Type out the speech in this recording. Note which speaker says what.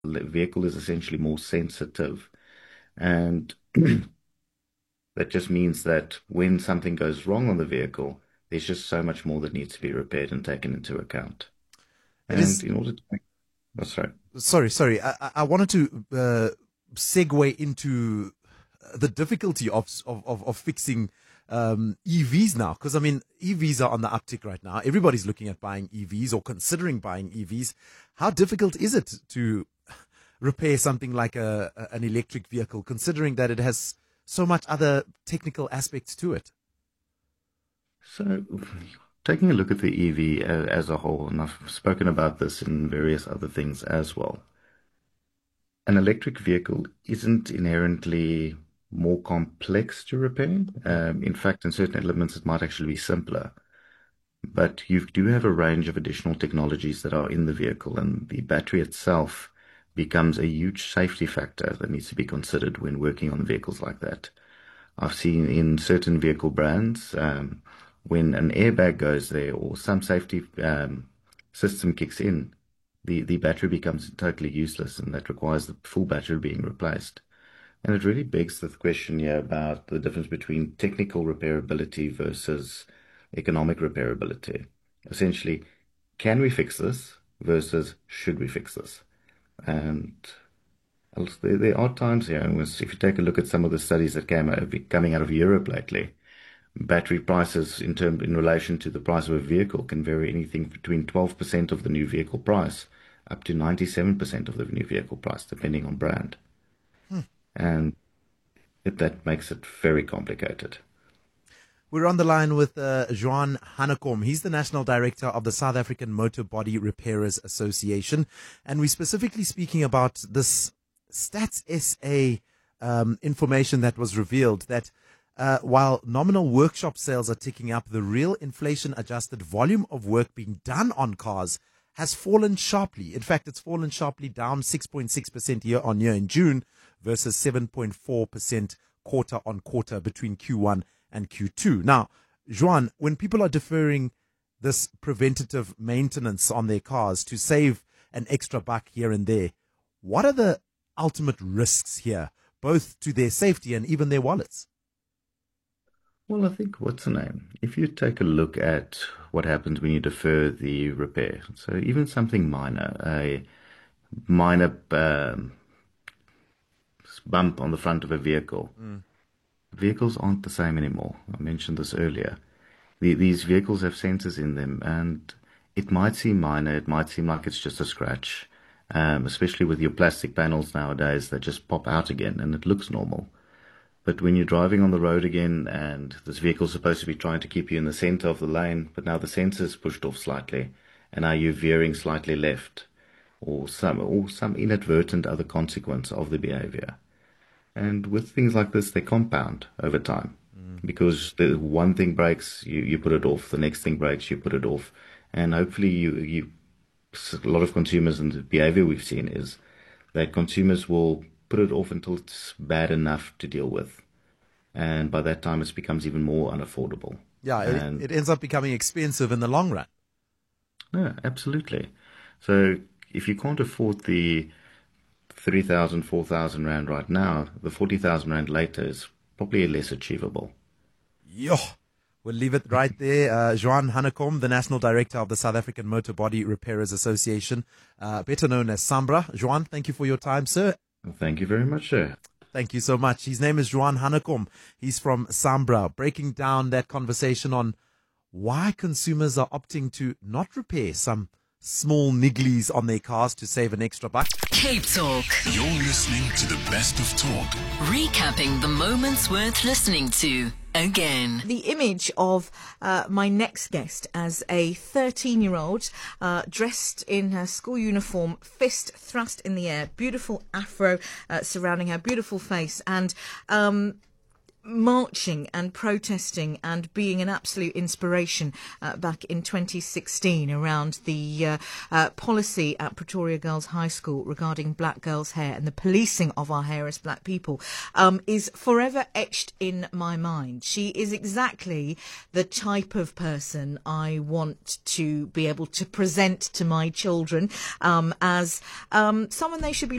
Speaker 1: vehicle is essentially more sensitive. And that just means that when something goes wrong on the vehicle, there's just so much more that needs to be repaired and taken into account.
Speaker 2: It
Speaker 1: And
Speaker 2: is.
Speaker 1: in order to make, oh, sorry.
Speaker 2: Sorry. I wanted to segue into the difficulty of fixing EVs now, because I mean EVs are on the uptick right now. Everybody's looking at buying EVs or considering buying EVs. How difficult is it to repair something like an electric vehicle, considering that it has so much other technical aspects to it?
Speaker 1: So, taking a look at the EV as a whole, and I've spoken about this in various other things as well. An electric vehicle isn't inherently more complex to repair. In fact, in certain elements, it might actually be simpler. But you do have a range of additional technologies that are in the vehicle, and the battery itself becomes a huge safety factor that needs to be considered when working on vehicles like that. I've seen in certain vehicle brands, when an airbag goes there or some safety system kicks in, the battery becomes totally useless, and that requires the full battery being replaced. And it really begs the question here about the difference between technical repairability versus economic repairability. Essentially, can we fix this versus should we fix this? And there are times here, and if you take a look at some of the studies that coming out of Europe lately, battery prices in relation to the price of a vehicle can vary anything between 12% of the new vehicle price up to 97% of the new vehicle price, depending on brand. And that makes it very complicated.
Speaker 2: We're on the line with Johan Hanekom. He's the National Director of the South African Motor Body Repairers Association. And we're specifically speaking about this Stats SA information that was revealed that while nominal workshop sales are ticking up, the real inflation-adjusted volume of work being done on cars has fallen sharply. In fact, it's fallen sharply, down 6.6% year on year in June versus 7.4% quarter on quarter between Q1 and Q2. Now, Johan, when people are deferring this preventative maintenance on their cars to save an extra buck here and there, what are the ultimate risks here, both to their safety and even their wallets?
Speaker 1: Well, I think what's the name? If you take a look at what happens when you defer the repair, so even something minor, a minor bump on the front of a vehicle, vehicles aren't the same anymore. I mentioned this earlier. These vehicles have sensors in them, and it might seem minor, it might seem like it's just a scratch, especially with your plastic panels nowadays that just pop out again and it looks normal. But when you're driving on the road again and this vehicle's supposed to be trying to keep you in the center of the lane, but now the sensor's pushed off slightly, and now you're veering slightly left, or some inadvertent other consequence of the behavior. And with things like this, they compound over time. Because the one thing breaks, you put it off. The next thing breaks, you put it off. And hopefully a lot of consumers, and the behavior we've seen is that consumers will put it off until it's bad enough to deal with. And by that time, it becomes even more unaffordable.
Speaker 2: Yeah,
Speaker 1: And
Speaker 2: it ends up becoming expensive in the long run.
Speaker 1: yeah, absolutely. So if you can't afford the 3,000, 4,000 rand right now, the 40,000 rand later is probably less achievable.
Speaker 2: Yo, we'll leave it right there. Johan Hanekom, the National Director of the South African Motor Body Repairers Association, better known as SAMBRA. Johan, thank you for your time, sir.
Speaker 1: Thank you very much, sir.
Speaker 2: Thank you so much. His name is Johan Hanekom. He's from SAMBRA, breaking down that conversation on why consumers are opting to not repair some small nigglies on their cars to save an extra buck.
Speaker 3: Cape Talk.
Speaker 4: You're listening to the best of talk.
Speaker 3: Recapping the moments worth listening to again.
Speaker 5: The image of my next guest as a 13-year-old dressed in her school uniform, fist thrust in the air, beautiful afro surrounding her beautiful face, and marching and protesting and being an absolute inspiration back in 2016 around the policy at Pretoria Girls High School regarding black girls' hair and the policing of our hair as black people, is forever etched in my mind. She is exactly the type of person I want to be able to present to my children as someone they should be